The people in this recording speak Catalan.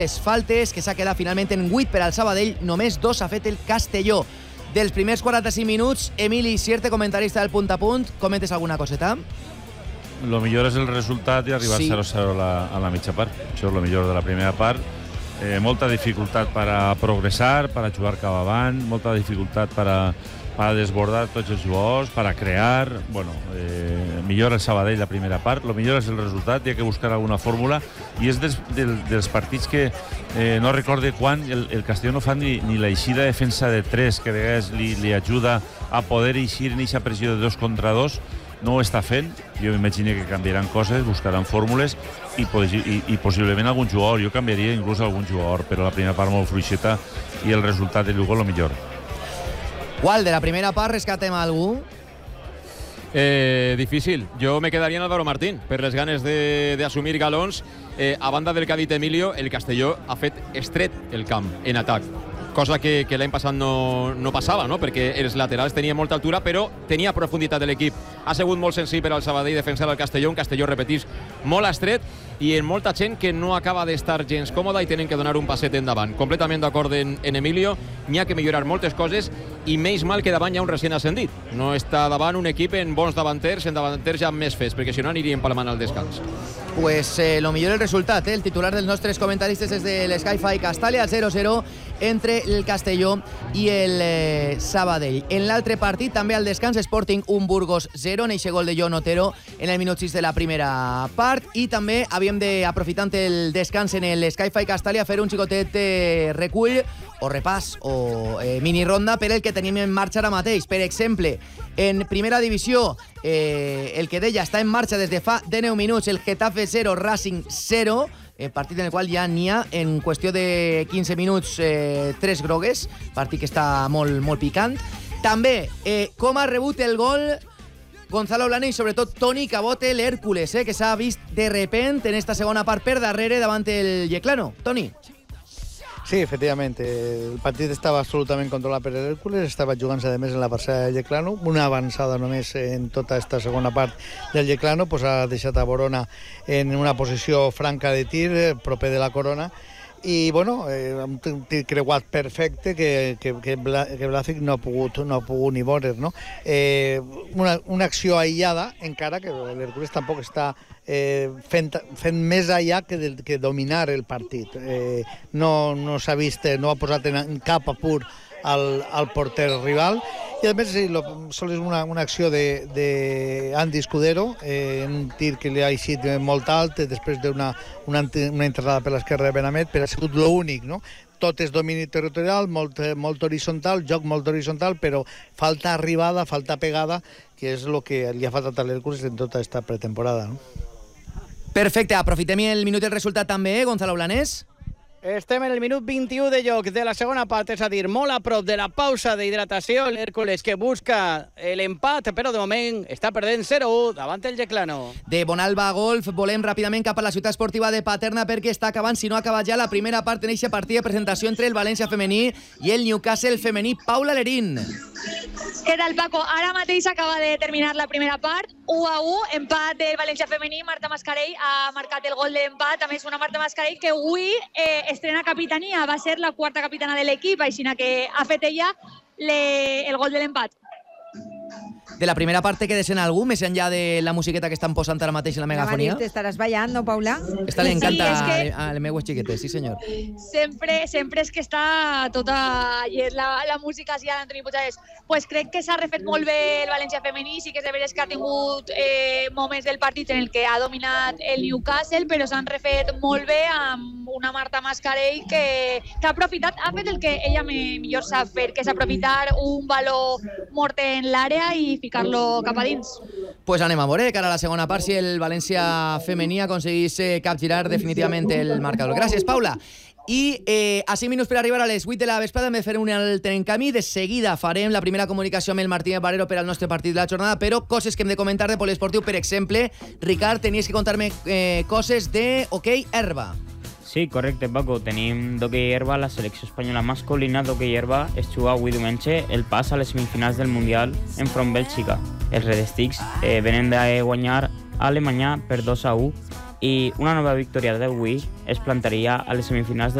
les faltes, que s'ha quedat finalment en 8 per al Sabadell, només 2 ha fet el Castelló. Dels primers 45 minuts, Emili Sierte, comentarista del Punt a Punt, comentes alguna coseta? Lo millor és el resultat i arribar 0-0 a la mitja part. Això és lo millor de la primera part. Molta dificultat per a progressar, per a jugar cap avant, molta dificultat per a desbordar tots els jugadors, per a crear. Bueno, millor el Sabadell la primera part, lo millor és el resultat, hi ha que buscar alguna fórmula, i és dels partits que no recorde quan el Castelló no fa ni l'eixida de defensa de 3, que de vegades li ajuda a poder eixir en aquesta pressió de 2 contra 2, no ho està fent. Jo m'imagino que canviaran coses, buscaran fórmules i possiblement algun jugador. Jo canviaria inclús algun jugador, però la primera part molt fluixeta i el resultat de Lugo lo millor. Gual, de la primera part rescatem algú? Difícil. Jo me quedaria en Álvaro Martín per les ganes d'assumir galons. A banda del que ha dit Emilio, el Castelló ha fet estret el camp en atac, cosa que l'any passat no passava, no? Perquè els laterals tenien molta altura, però tenia profunditat de l'equip. Ha sigut molt senzill per al Sabadell defensar el Castelló, un Castelló, repetís, molt estret i en molta gent que no acaba d'estar gens còmoda i tenen que donar un passet endavant. Completament d'acord en Emilio, n'hi ha que millorar moltes coses i menys mal que davant hi ha un recient ascendit. No està davant un equip en bons davanters, en davanters ja amb més fes, perquè si no anirien palmant al descans. Pues lo millor el resultat, el titular dels nostres comentaristes és de l'Sky-Fi Castalia, 0-0 entre el Castelló i el Sabadell. En l'altre partit, també al descans, Sporting 1, Burgos 0, en eixe gol de Jon Otero en el minut 6 de la primera part, i també havíem de, aprofitant el descans en el Sky-Fi Castalia, fer un xicotet recull o repàs o mini ronda per el que tenim en marxa ara mateix. Per exemple, en primera divisió, el que deia està en marxa des de fa 19 minuts, el Getafe 0, Racing 0, partit en el qual ja n'hi ha en qüestió de 15 minuts 3 grogues, partit que està molt picant. També, com ha rebut el gol Gonzalo Blane i sobretot Toni Cabote, l'Hèrcules, que s'ha vist de repent en esta segona part per darrere davant el Yeclano. Toni. Sí, efectivament, el partit estava absolutament controlat per l'Hèrcules, estava jugant-se a més en la parcel·la del Yeclano, una avançada només en tota aquesta segona part del Yeclano, pues ha deixat a Borona en una posició franca de tir, proper de la corona, i bueno, un tir creuat perfecte que Blazek no ha pogut ni veure, no? Una acció aïllada, encara que l'Hèrcules tampoc està fent més allà que dominar el partit. No s'ha vist, no ha posat en cap apur al porter rival, i a més és una acció d'Andy Escudero, un tir que li ha eixit molt alt després d'una entrada per l'esquerra de Benamet, però ha sigut l'únic, no? Tot és domini territorial, molt horitzontal, joc molt horitzontal, però falta arribada, falta pegada, que és el que li ha faltat a l'Hèrcules en tota aquesta pretemporada, no? Perfecte, aprofitem el minut i el resultat també, Gonzalo Blanes. Estem en el minut 21 de joc de la segona part, és a dir, molt a prop de la pausa d'hidratació. L'Hèrcules que busca l'empat, però de moment està perdent 0-1 davant el Yeclano. De Bonalba Golf volem ràpidament cap a la ciutat esportiva de Paterna perquè està acabant, si no ha acabat ja, la primera part en eixa partit de presentació entre el València femení i el Newcastle femení. Paula Lerín. Què tal, Paco? Ara mateix acaba de terminar la primera part, 1-1, empat del València femení. Marta Mascarell ha marcat el gol d'empat, a més una Marta Mascarell que avui estrena capitania, va ser la quarta capitana de l'equip, així que ha fet ella el gol de l'empat. De la primera part quedes en algú, més enllà de la musiqueta que estan posant ara mateix en la megafonia? T'estaràs ballant, no, Paula? Esta li encanta a les meues xiquetes, sí senyor. Sempre és que està tota la música així a l'Antoni Puigades. Pues crec que s'ha refet molt bé el València femení, sí que és de veres que ha tingut moments del partit en el que ha dominat el Newcastle, però s'han refet molt bé amb una Marta Mascarell que ha aprofitat, ha fet el que ella millor sap fer, que és aprofitar un valor mort en l'àrea i ficar-lo cap a dins. Pues anem a veure, cara a la segona part, si el València femení aconseguís capgirar definitivament el marcador. Gràcies, Paula. I a 5 minuts per arribar a les 8 de la vesprada hem de fer un altre encamí. De seguida farem la primera comunicació amb el Martínez Barrero per al nostre partit de la jornada, però coses que hem de comentar de poliesportiu. Per exemple, Ricard, tenies que contar-me coses de hoquei herba. Sí, correcte, Paco. Tenim d'hoquei herba, la selecció espanyola masculina d'hoquei herba es juga avui diumenge el pas a les semifinals del Mundial enfront Bèlgica. Els Red Sticks venen de guanyar a Alemanya per 2-1 i una nova victòria del Wii es plantaria a les semifinals